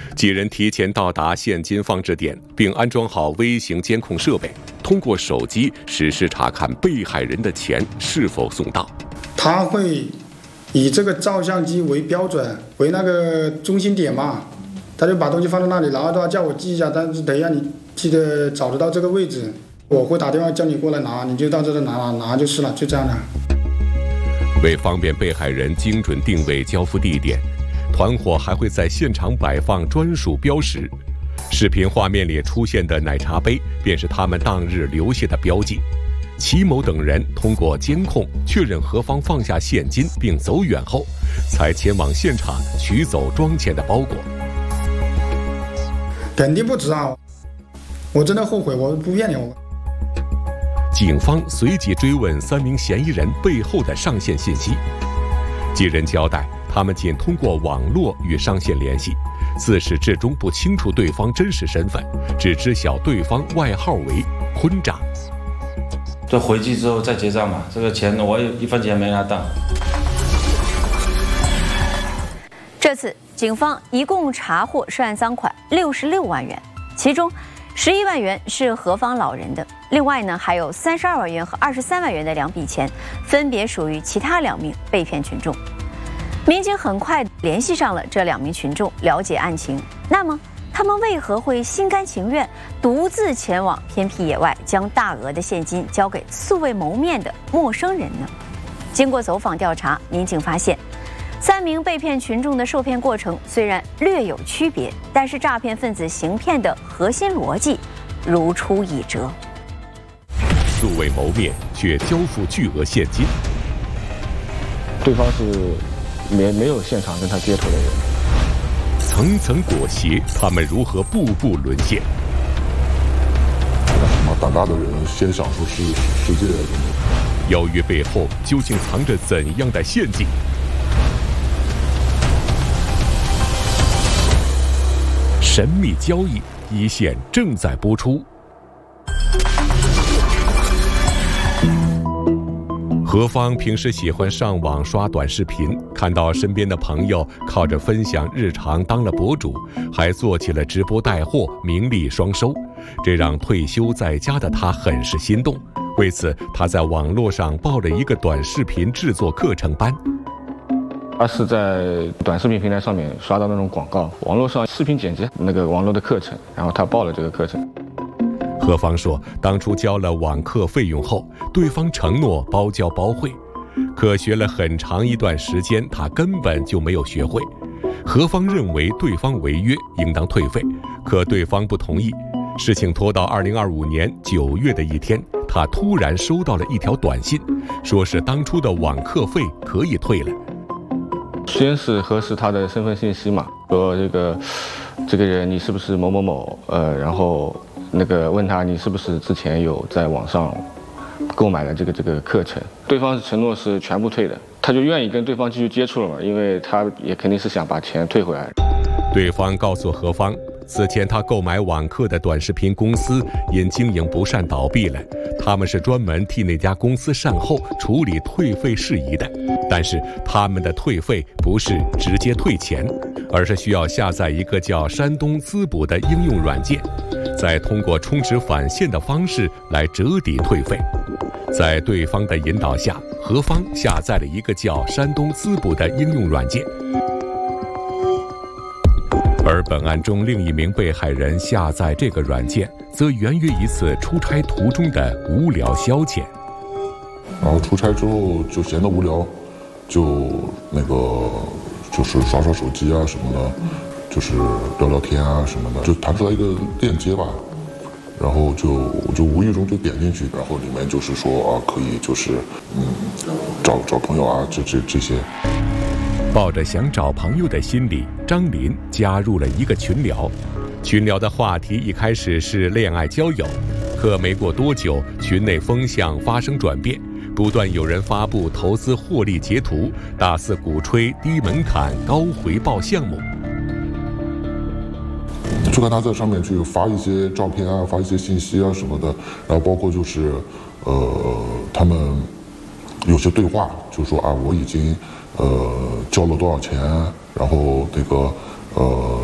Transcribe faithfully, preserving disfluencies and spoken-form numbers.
几人提前到达现金放置点，并安装好微型监控设备，通过手机实时查看被害人的钱是否送到。 他会以这个照相机为标准，为那个中心点嘛，他就把东西放在那里，然后他叫我记一下，但是等一下你记得找得到这个位置，我会打电话叫你过来拿，你就到这里拿拿就是了，就这样的。 为方便被害人精准定位交付地点，团伙还会在现场摆放专属标识。视频画面里出现的奶茶杯便是他们当日留下的标记。齐某等人通过监控确认何方放下现金并走远后，才前往现场取走装钱的包裹。 肯定不止啊！我真的后悔，我不骗你。我警方随即追问三名嫌疑人背后的上线信息。几人交代，他们仅通过网络与上线联系，自始至终不清楚对方真实身份，只知晓对方外号为坤长。 这回去之后再结账嘛，这个钱我一分钱没拿到。 这次警方一共查获涉案赃款六十六万元，其中十一万元是何方老人的，另外呢还有三十二万元和二十三万元的两笔钱，分别属于其他两名被骗群众。民警很快联系上了这两名群众，了解案情。那么他们为何会心甘情愿独自前往偏僻野外，将大额的现金交给素未谋面的陌生人呢？经过走访调查，民警发现，三名被骗群众的受骗过程虽然略有区别，但是诈骗分子行骗的核心逻辑如出一辙。 素未谋面，却交付巨额现金。 对方是没没有现场跟他接头的人。 层层裹挟，他们如何步步沦陷？ 什么胆大的人先想出是世界？ 邀约背后究竟藏着怎样的陷阱？神秘交易一线正在播出。何方平时喜欢上网刷短视频，看到身边的朋友靠着分享日常当了博主，还做起了直播带货，名利双收，这让退休在家的他很是心动。为此，他在网络上报了一个短视频制作课程班。 他是在短视频平台上面刷到那种广告，网络上视频剪辑那个网络的课程，然后他报了这个课程。 何方说，当初交了网课费用后，对方承诺包教包会，可学了很长一段时间，他根本就没有学会。何方认为对方违约，应当退费，可对方不同意。事情拖到二零二五年九月的一天，他突然收到了一条短信，说是当初的网课费可以退了。 先是核实他的身份信息嘛，说这个这个人你是不是某某某，呃，然后那个问他你是不是之前有在网上购买了这个这个课程，对方是承诺是全部退的，他就愿意跟对方继续接触了嘛，因为他也肯定是想把钱退回来。 对方告诉何方，此前他购买网课的短视频公司因经营不善倒闭了，他们是专门替那家公司善后处理退费事宜的，但是他们的退费不是直接退钱，而是需要下载一个叫山东滋补的应用软件，再通过充值返现的方式来折抵退费。在对方的引导下，何方下载了一个叫山东滋补的应用软件。而本案中另一名被害人下载这个软件，则源于一次出差途中的无聊消遣。 然后出差之后就闲得无聊，就那个就是刷刷手机啊什么的，就是聊聊天啊什么的，就弹出来一个链接吧，然后就我就无意中就点进去，然后里面就是说啊可以就是嗯找找朋友啊这这这些。 抱着想找朋友的心理，张林加入了一个群聊。群聊的话题一开始是恋爱交友，可没过多久，群内风向发生转变，不断有人发布投资获利截图，大肆鼓吹低门槛高回报项目。 就看他在上面去发一些照片啊，发一些信息啊什么的，然后包括就是呃他们有些对话，就说啊我已经呃交了多少钱，然后那个呃